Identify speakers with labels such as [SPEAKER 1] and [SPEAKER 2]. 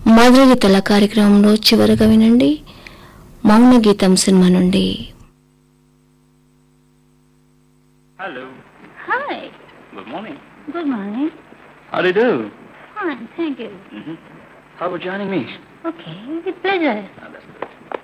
[SPEAKER 1] మధుర గీతాల కార్యక్రమంలో చివరగా వినండి మౌన గీతం సినిమా నుండి.
[SPEAKER 2] Hello.
[SPEAKER 3] Hi.
[SPEAKER 2] Good morning.
[SPEAKER 3] Good morning.
[SPEAKER 2] How do you do?
[SPEAKER 3] Fine, thank you.
[SPEAKER 2] How about joining me?
[SPEAKER 3] Okay, with pleasure.
[SPEAKER 2] That's good.